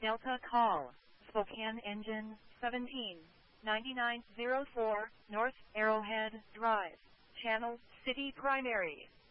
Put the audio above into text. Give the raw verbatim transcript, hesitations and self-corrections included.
Delta call, Spokane engine seventeen ninety-nine oh four, North Arrowhead Drive, Channel City Primary.